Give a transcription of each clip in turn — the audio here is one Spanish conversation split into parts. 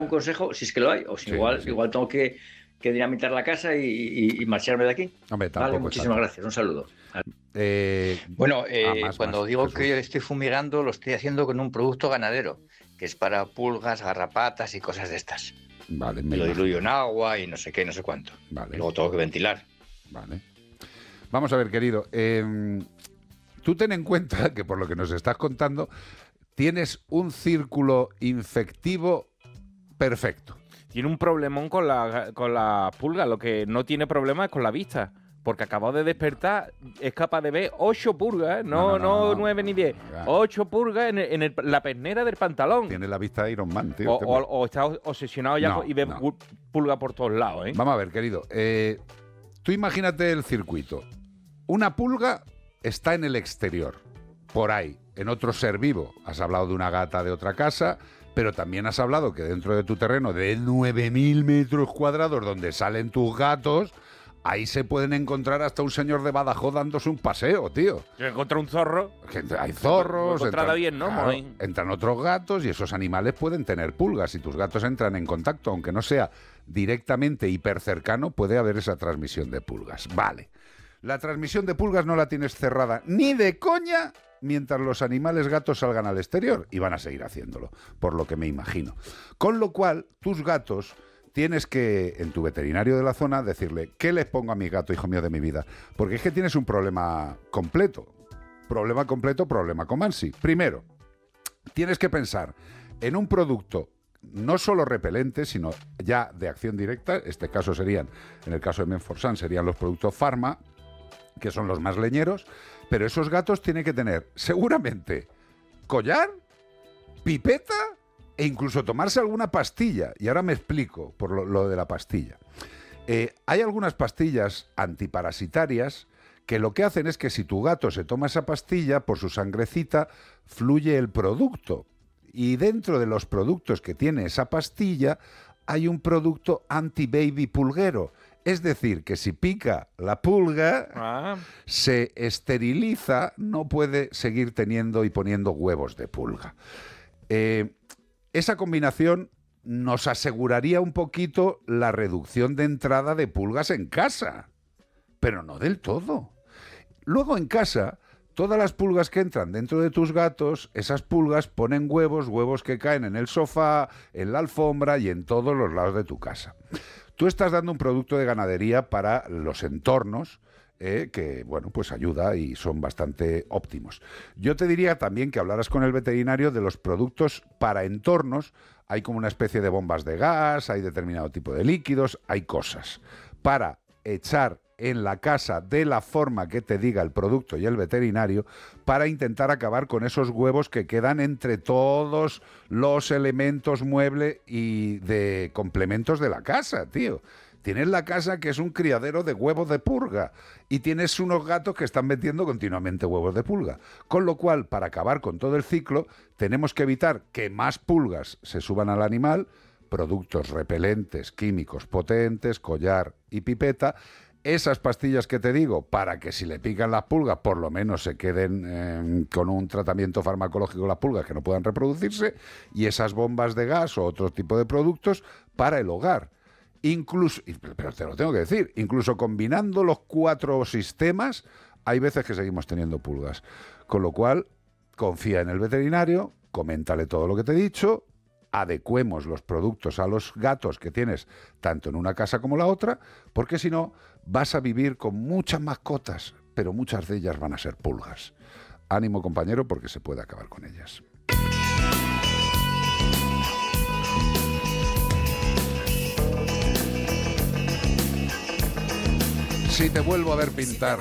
un consejo, si es que lo hay, o si Sí, igual, sí. igual tengo que dinamitar la casa y marcharme de aquí. Hombre, Vale, tampoco muchísimas tanto. gracias. Un saludo. Bueno, Más, cuando digo Jesús. que estoy fumigando, lo estoy haciendo con un producto ganadero, que es para pulgas, garrapatas y cosas de estas. Vale, Y me lo imagino. diluyo en agua y no sé qué, no sé cuánto. Vale. Luego tengo que ventilar. Vale. Vamos a ver, querido. Tú ten en cuenta que por lo que nos estás contando, tienes un círculo infectivo perfecto. Tiene un problemón con la pulga. Lo que no tiene problema es con la vista. Porque acabado de despertar, es capaz de ver 8 pulgas, ¿eh? No 9 ni 10. 8 pulgas en la pernera del pantalón. Tiene la vista de Iron Man, tío. O está obsesionado ya y ve pulga por todos lados, ¿eh? Vamos a ver, querido. Tú imagínate el circuito. Una pulga está en el exterior, por ahí, en otro ser vivo. Has hablado de una gata de otra casa, pero también has hablado que dentro de tu terreno de 9.000 metros cuadrados donde salen tus gatos, ahí se pueden encontrar hasta un señor de Badajoz dándose un paseo, tío. Yo encontré un zorro. Hay zorros, entran otros gatos y esos animales pueden tener pulgas. Si tus gatos entran en contacto, aunque no sea directamente hipercercano, puede haber esa transmisión de pulgas. Vale. La transmisión de pulgas no la tienes cerrada ni de coña mientras los animales gatos salgan al exterior, y van a seguir haciéndolo, por lo que me imagino. Con lo cual, tus gatos tienes que, en tu veterinario de la zona, decirle, ¿qué les pongo a mi gato, hijo mío de mi vida? Porque es que tienes un problema completo. Problema completo, problema con Mansi. Primero, tienes que pensar en un producto no solo repelente, sino ya de acción directa. Este caso serían, en el caso de Menforsan, serían los productos Pharma, que son los más leñeros, pero esos gatos tienen que tener seguramente collar, pipeta e incluso tomarse alguna pastilla. Y ahora me explico por lo de la pastilla. Hay algunas pastillas antiparasitarias que lo que hacen es que si tu gato se toma esa pastilla, por su sangrecita fluye el producto. Y dentro de los productos que tiene esa pastilla hay un producto anti-baby pulguero. Es decir, que si pica la pulga, se esteriliza, no puede seguir teniendo y poniendo huevos de pulga. Esa combinación nos aseguraría un poquito la reducción de entrada de pulgas en casa, pero no del todo. Luego en casa, todas las pulgas que entran dentro de tus gatos, esas pulgas ponen huevos que caen en el sofá, en la alfombra y en todos los lados de tu casa. Tú estás dando un producto de ganadería para los entornos, que, bueno, pues ayuda y son bastante óptimos. Yo te diría también que hablaras con el veterinario de los productos para entornos. Hay como una especie de bombas de gas, hay determinado tipo de líquidos, hay cosas para echar en la casa de la forma que te diga el producto y el veterinario, para intentar acabar con esos huevos que quedan entre todos los elementos mueble y de complementos de la casa, tío. Tienes la casa que es un criadero de huevos de pulga y tienes unos gatos que están metiendo continuamente huevos de pulga. Con lo cual, para acabar con todo el ciclo, tenemos que evitar que más pulgas se suban al animal, productos repelentes, químicos potentes, collar y pipeta. Esas pastillas que te digo, para que si le pican las pulgas, por lo menos se queden con un tratamiento farmacológico las pulgas que no puedan reproducirse, y esas bombas de gas o otro tipo de productos para el hogar. Incluso, pero te lo tengo que decir, incluso combinando los 4 sistemas, hay veces que seguimos teniendo pulgas. Con lo cual, confía en el veterinario, coméntale todo lo que te he dicho, adecuemos los productos a los gatos que tienes tanto en una casa como la otra, porque si no vas a vivir con muchas mascotas, pero muchas de ellas van a ser pulgas. Ánimo, compañero, porque se puede acabar con ellas. Si te vuelvo a ver pintar.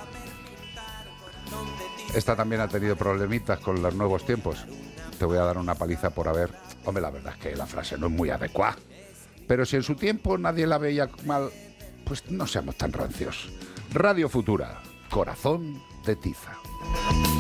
Esta también ha tenido problemitas con los nuevos tiempos. Te voy a dar una paliza por haber... Hombre, la verdad es que la frase no es muy adecuada. Pero si en su tiempo nadie la veía mal, pues no seamos tan rancios. Radio Futura, corazón de tiza.